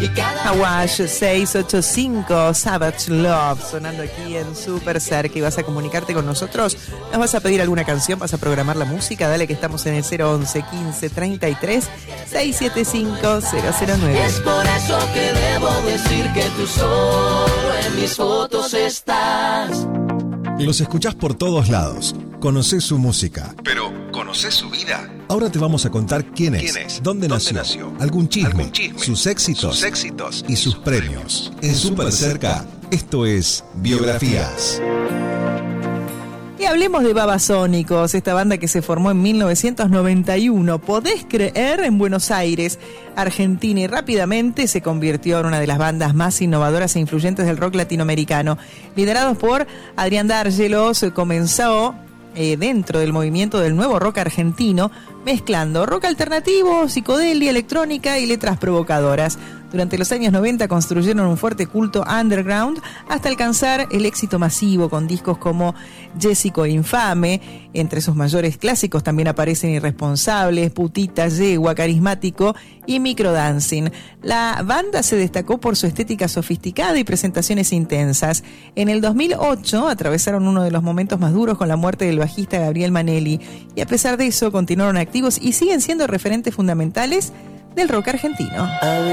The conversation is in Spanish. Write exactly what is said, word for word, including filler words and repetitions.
Awash seiscientos ochenta y cinco, Savage Love, sonando aquí en Super Cerca. Y vas a comunicarte con nosotros, nos vas a pedir alguna canción, vas a programar la música, dale que estamos en el cero once quince treinta y tres seiscientos setenta y cinco cero cero nueve. Es por eso que debo decir que tú solo en mis fotos estás. Los escuchás por todos lados, conocés su música, pero ¿conocés su vida? Ahora te vamos a contar quién es, ¿Quién es? ¿Dónde, ¿Dónde nació? nació, algún chisme, algún chisme sus, éxitos, sus éxitos y sus premios. En Super Cerca, esto es Biografías. Y hablemos de Babasónicos, esta banda que se formó en mil novecientos noventa y uno, podés creer, en Buenos Aires, Argentina, y rápidamente se convirtió en una de las bandas más innovadoras e influyentes del rock latinoamericano. Liderados por Adrián D'Argelos, comenzó eh, dentro del movimiento del nuevo rock argentino, mezclando rock alternativo, psicodelia, electrónica y letras provocadoras. Durante los años noventa construyeron un fuerte culto underground hasta alcanzar el éxito masivo con discos como Jessico Infame. Entre sus mayores clásicos también aparecen Irresponsables, Putita, Yegua, Carismático y Microdancing. La banda se destacó por su estética sofisticada y presentaciones intensas. En el dos mil ocho atravesaron uno de los momentos más duros con la muerte del bajista Gabriel Manelli, y a pesar de eso continuaron activos y siguen siendo referentes fundamentales del rock argentino.